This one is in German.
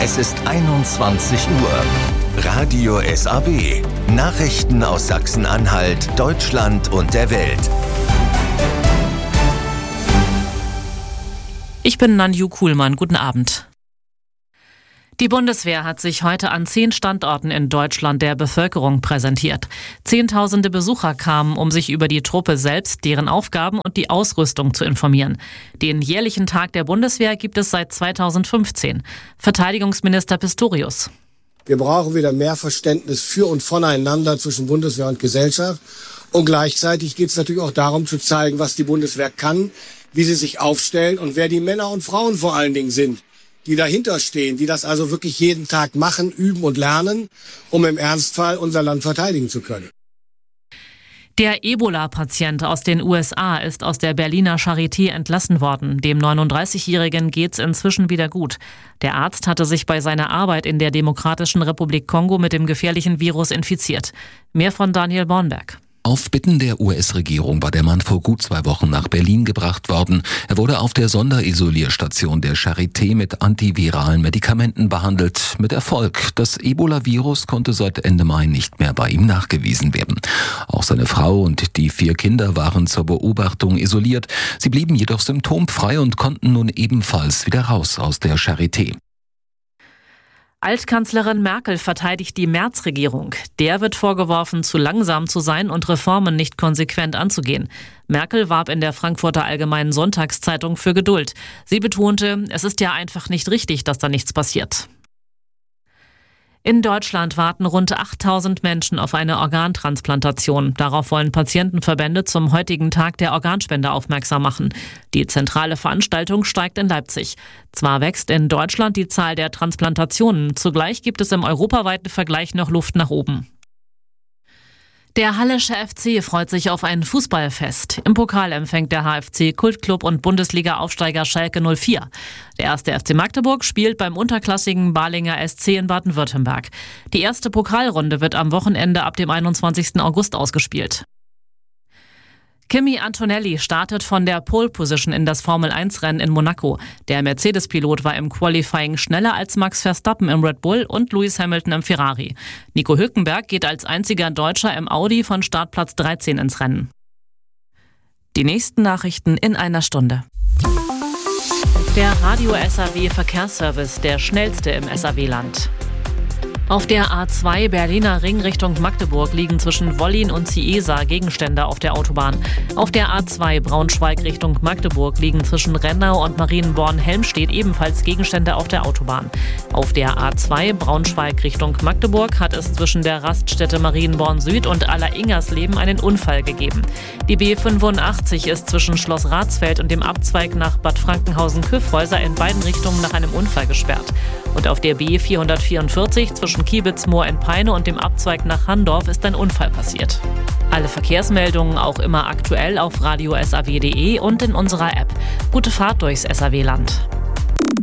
Es ist 21 Uhr. Radio SAW. Nachrichten aus Sachsen-Anhalt, Deutschland und der Welt. Ich bin Nanju Kuhlmann. Guten Abend. Die Bundeswehr hat sich heute an 10 Standorten in Deutschland der Bevölkerung präsentiert. Zehntausende Besucher kamen, um sich über die Truppe selbst, deren Aufgaben und die Ausrüstung zu informieren. Den jährlichen Tag der Bundeswehr gibt es seit 2015. Verteidigungsminister Pistorius. Wir brauchen wieder mehr Verständnis für und voneinander zwischen Bundeswehr und Gesellschaft. Und gleichzeitig geht es natürlich auch darum zu zeigen, was die Bundeswehr kann, wie sie sich aufstellt und wer die Männer und Frauen vor allen Dingen sind, die dahinter stehen, die das also wirklich jeden Tag machen, üben und lernen, um im Ernstfall unser Land verteidigen zu können. Der Ebola-Patient aus den USA ist aus der Berliner Charité entlassen worden. Dem 39-Jährigen geht's inzwischen wieder gut. Der Arzt hatte sich bei seiner Arbeit in der Demokratischen Republik Kongo mit dem gefährlichen Virus infiziert. Mehr von Daniel Bornberg. Auf Bitten der US-Regierung war der Mann vor gut 2 Wochen nach Berlin gebracht worden. Er wurde auf der Sonderisolierstation der Charité mit antiviralen Medikamenten behandelt. Mit Erfolg. Das Ebola-Virus konnte seit Ende Mai nicht mehr bei ihm nachgewiesen werden. Auch seine Frau und die 4 Kinder waren zur Beobachtung isoliert. Sie blieben jedoch symptomfrei und konnten nun ebenfalls wieder raus aus der Charité. Altkanzlerin Merkel verteidigt die Merz-Regierung. Der wird vorgeworfen, zu langsam zu sein und Reformen nicht konsequent anzugehen. Merkel warb in der Frankfurter Allgemeinen Sonntagszeitung für Geduld. Sie betonte, es ist ja einfach nicht richtig, dass da nichts passiert. In Deutschland warten rund 8000 Menschen auf eine Organtransplantation. Darauf wollen Patientenverbände zum heutigen Tag der Organspende aufmerksam machen. Die zentrale Veranstaltung steigt in Leipzig. Zwar wächst in Deutschland die Zahl der Transplantationen, zugleich gibt es im europaweiten Vergleich noch Luft nach oben. Der Hallische FC freut sich auf ein Fußballfest. Im Pokal empfängt der HFC Kultclub und Bundesliga-Aufsteiger Schalke 04. Der 1. FC Magdeburg spielt beim unterklassigen Balinger SC in Baden-Württemberg. Die erste Pokalrunde wird am Wochenende ab dem 21. August ausgespielt. Kimi Antonelli startet von der Pole Position in das Formel-1-Rennen in Monaco. Der Mercedes-Pilot war im Qualifying schneller als Max Verstappen im Red Bull und Lewis Hamilton im Ferrari. Nico Hülkenberg geht als einziger Deutscher im Audi von Startplatz 13 ins Rennen. Die nächsten Nachrichten in einer Stunde. Der Radio SAW Verkehrsservice, der schnellste im SAW-Land. Auf der A2 Berliner Ring Richtung Magdeburg liegen zwischen Wollin und Ciesa Gegenstände auf der Autobahn. Auf der A2 Braunschweig Richtung Magdeburg liegen zwischen Rennau und Marienborn-Helmstedt ebenfalls Gegenstände auf der Autobahn. Auf der A2 Braunschweig Richtung Magdeburg hat es zwischen der Raststätte Marienborn Süd und Aller-Ingersleben einen Unfall gegeben. Die B85 ist zwischen Schloss Ratsfeld und dem Abzweig nach Bad Frankenhausen-Kyffhäuser in beiden Richtungen nach einem Unfall gesperrt. Und auf der B444 zwischen Kiebitzmoor in Peine und dem Abzweig nach Handorf ist ein Unfall passiert. Alle Verkehrsmeldungen auch immer aktuell auf radiosaw.de und in unserer App. Gute Fahrt durchs SAW-Land.